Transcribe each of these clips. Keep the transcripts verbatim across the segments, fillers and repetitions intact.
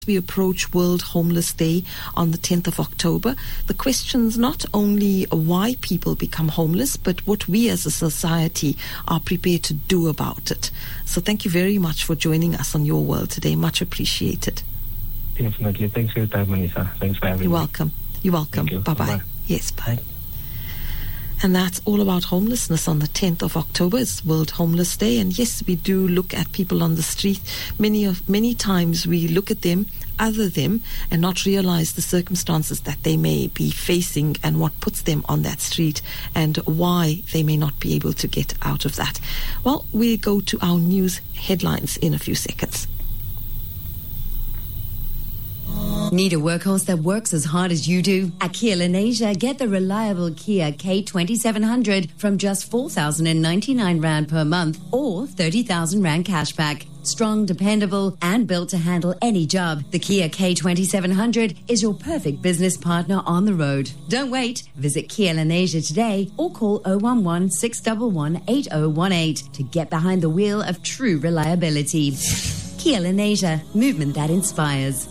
We approach World Homeless Day on the tenth of October. The question's not only why people become homeless, but what we as a society are prepared to do about it. So thank you very much for joining us on Your World today. Much appreciated. Definitely. Thanks for your time, Manisa. Thanks for having You're me. welcome. You're welcome. You. Bye-bye. Bye-bye. Yes, bye. And that's all about homelessness on the tenth of October. It's World Homeless Day. And yes, we do look at people on the street. Many of many times we look at them, other them, and not realize the circumstances that they may be facing and what puts them on that street and why they may not be able to get out of that. Well, we go to our news headlines in a few seconds. Need a workhorse that works as hard as you do? At Kia Lenasia, get the reliable Kia K twenty-seven hundred from just four thousand ninety-nine rand per month or thirty thousand rand cashback. Strong, dependable, and built to handle any job, the Kia K twenty-seven hundred is your perfect business partner on the road. Don't wait. Visit Kia Lenasia today or call oh one one, six one one, eight oh one eight to get behind the wheel of true reliability. Kia Lenasia, movement that inspires.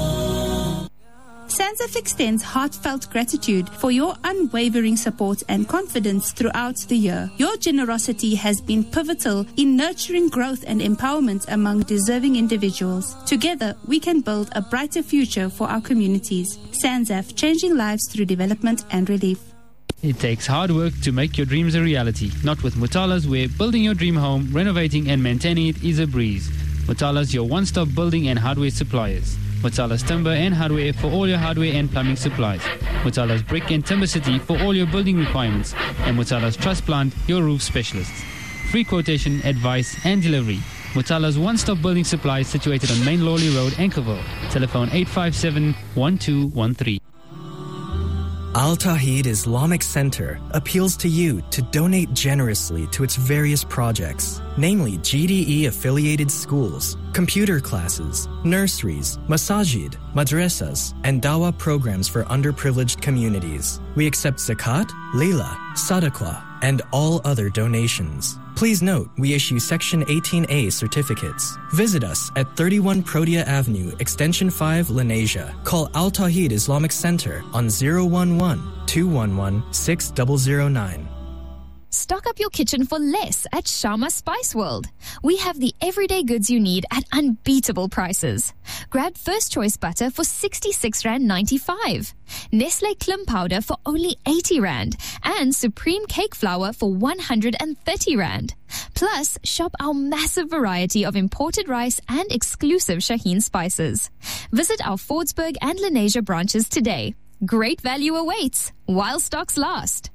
SANZAF extends heartfelt gratitude for your unwavering support and confidence throughout the year. Your generosity has been pivotal in nurturing growth and empowerment among deserving individuals. Together, we can build a brighter future for our communities. SANZAF, changing lives through development and relief. It takes hard work to make your dreams a reality. Not with Mutala's, where building your dream home, renovating and maintaining it is a breeze. Mutala's, your one-stop building and hardware suppliers. Mutala's Timber and Hardware for all your hardware and plumbing supplies. Mutala's Brick and Timber City for all your building requirements. And Mutala's Truss Plant, your roof specialists. Free quotation, advice and delivery. Mutala's one-stop building supplies situated on Main Lawley Road, Anchorville. Telephone eight five seven, one two one three. Al Tawheed Islamic Center appeals to you to donate generously to its various projects, namely G D E-affiliated schools, computer classes, nurseries, masajid, madrasas, and dawah programs for underprivileged communities. We accept zakat, lila, sadaqah, and all other donations. Please note, we issue Section eighteen A certificates. Visit us at thirty-one Protea Avenue, Extension five, Lenasia. Call Al Tawheed Islamic Center on zero one one, two one one, six zero zero nine. Stock up your kitchen for less at Shama Spice World. We have the everyday goods you need at unbeatable prices. Grab First Choice butter for sixty-six rand ninety-five, Nestle Klim powder for only eighty rand, and Supreme cake flour for one hundred thirty rand. Plus, shop our massive variety of imported rice and exclusive Shaheen spices. Visit our Fordsburg and Lenasia branches today. Great value awaits while stocks last.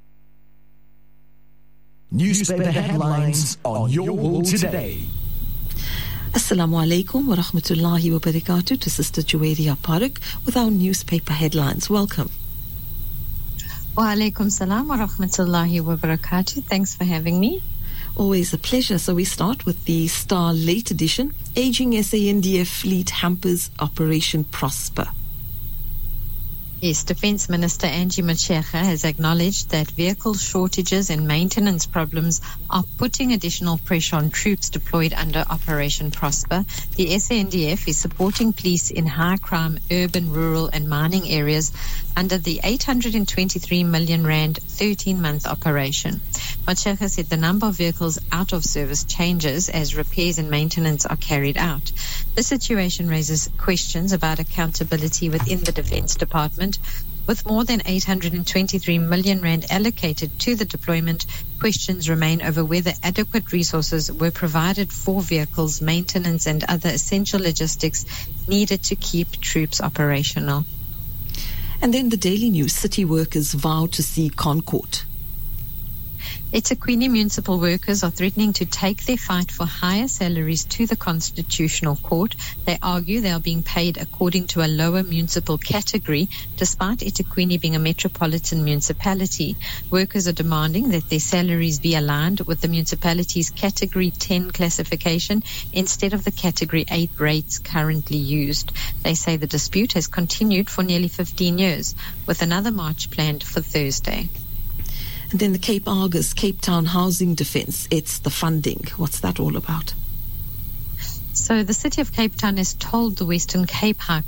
Newspaper headlines on Your World Today. Assalamu alaikum wa rahmatullahi wa barakatuh to Sister Juwairia Paruk with our newspaper headlines. Welcome. Wa alaikum salam wa rahmatullahi wa barakatuh. Thanks for having me. Always a pleasure. So we start with the Star Late Edition. Aging S A N D F fleet hampers Operation Prosper. Yes, Defence Minister Angie Motshekga has acknowledged that vehicle shortages and maintenance problems are putting additional pressure on troops deployed under Operation Prosper. The S A N D F is supporting police in high-crime urban, rural and mining areas under the eight hundred twenty-three million rand thirteen-month operation. Motshekga said the number of vehicles out of service changes as repairs and maintenance are carried out. The situation raises questions about accountability within the Defence Department. With more than eight hundred twenty-three million rand allocated to the deployment, questions remain over whether adequate resources were provided for vehicles, maintenance and other essential logistics needed to keep troops operational. And then the Daily News, city workers vow to see Concord. eThekwini municipal workers are threatening to take their fight for higher salaries to the Constitutional Court. They argue they are being paid according to a lower municipal category, despite eThekwini being a metropolitan municipality. Workers are demanding that their salaries be aligned with the municipality's Category ten classification instead of the Category eight rates currently used. They say the dispute has continued for nearly fifteen years, with another march planned for Thursday. And then the Cape Argus, Cape Town Housing Defence, it's the funding. What's that all about? So the City of Cape Town has told the Western Cape High